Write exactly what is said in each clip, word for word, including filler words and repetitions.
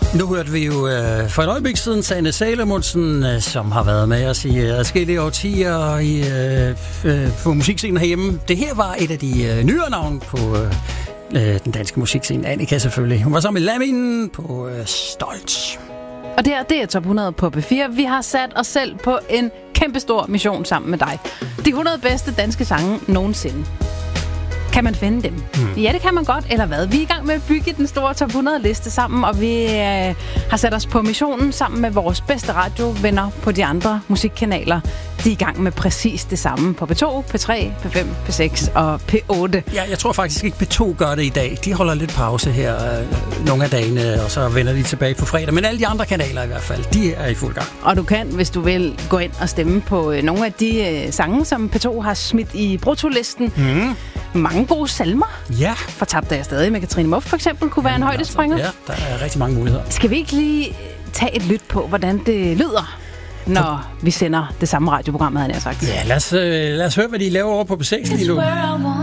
Nu hørte vi jo øh, for et øjeblik siden Sanne Salomonsen, øh, som har været med os i øh, adskillige årtier i, øh, øh, på musikscenen herhjemme. Det her var et af de øh, nyere navne på øh, den danske musikscene. Annika selvfølgelig. Hun var sammen med Lamin på øh, Stolt. Og det her, det er Top hundrede på P fire. Vi har sat os selv på en kæmpestor mission sammen med dig. De hundrede bedste danske sange nogensinde. Kan man finde dem? Hmm. Ja, det kan man godt, eller hvad? Vi er i gang med at bygge den store Top hundrede-liste sammen, og vi øh, har sat os på missionen sammen med vores bedste radiovenner på de andre musikkanaler. De er i gang med præcis det samme på P to, P tre, P fem, P seks og P otte. Ja, jeg tror faktisk ikke, P to gør det i dag. De holder lidt pause her øh, nogle af dagene, og så vender de tilbage på fredag. Men alle de andre kanaler i hvert fald, de er i fuld gang. Og du kan, hvis du vil, gå ind og stemme på øh, nogle af de øh, sange, som P to har smidt i bruttolisten. Mm. Mange gode salmer. Ja. Fortabte jeg stadig med Katrine Muff, for eksempel, kunne være en højdespringer. Ja, der er rigtig mange muligheder. Skal vi ikke lige tage et lyt på, hvordan det lyder, når vi sender det samme radioprogram, havde jeg sagt? Ja, lad os, øh, lad os høre, hvad de laver over på P seks lige nu. Mm.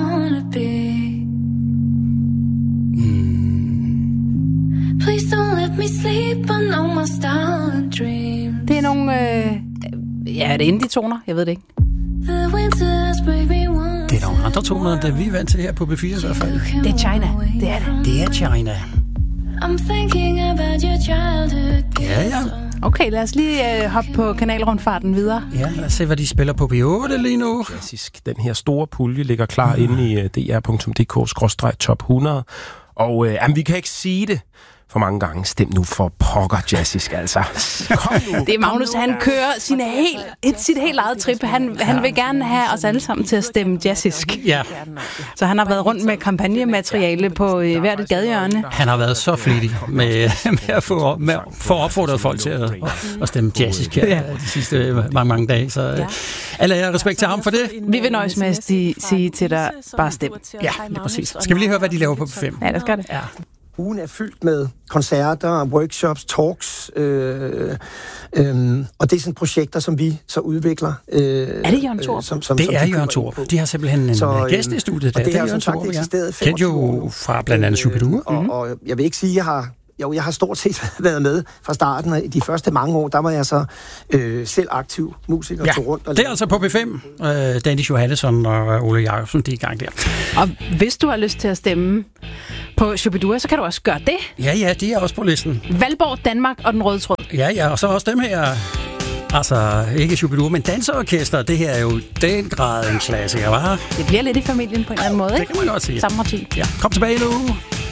Please don't let me sleep, I know my style and dream. Det er nogle, øh, ja, er det indie-toner? Jeg ved det ikke. Det er nogle andre toner, end det vi er vant til her på P fire i hvert fald. Det er China, det er det. Det er China. Ja, ja. Okay, lad os lige øh, hoppe på kanalrundfarten videre. Ja, lad os se, hvad de spiller på P otte lige nu. Klassisk. Den her store pulje ligger klar mm. inde i uh, d r punktum d k skråstreg top hundrede. Og øh, jamen, vi kan ikke sige det for mange gange. Stem nu for pokker jazzisk, altså. Kom nu. Det er Magnus, han kører sin helt, et, sit helt eget trip. Han, han vil gerne have os alle sammen til at stemme jazzisk. Ja. Så han har været rundt med kampagnemateriale på øh, hvert et gadehjørne. Han har været så flittig med, med at få, med, få opfordret folk til at, at stemme jazzisk her ja. de sidste mange, mange dage. Så ja. alle har respekt til ham for det. Vi vil nøjes med at sige, sige til dig, bare stem. Ja, lige præcis. Skal vi lige høre, hvad de laver på P fem? Ja, det skal det. Ja. Ugen er fyldt med koncerter, workshops, talks, øh, øh, og det er sådan projekter, som vi så udvikler. Øh, er det Jørgen Thorup? Som, som, det som er de Jørgen Thorup. De har simpelthen en så, gæst i studiet. Og det, det har som sagt eksisteret i Kendt jo fra blandt andet Shubidua. Og, mm-hmm. og jeg vil ikke sige, at jeg har... Jo, jeg har stort set været med fra starten, og de første mange år, der var jeg så øh, selv aktiv musiker. Ja, rundt og det er altså på P fem. Øh, Dennis Johannesson og Ole Jacobsen, de er i gang der. Og hvis du har lyst til at stemme på Shubidua, så kan du også gøre det. Ja, ja, de er også på listen. Valborg, Danmark og den røde tråd. Ja, ja, og så også dem her. Altså, ikke Shubidua, men danseorkester. Det her er jo den grad en klassiker, hva'? Det bliver lidt i familien på en eller anden måde, ikke? Det kan man godt sige. Samme parti. Ja, kom tilbage nu.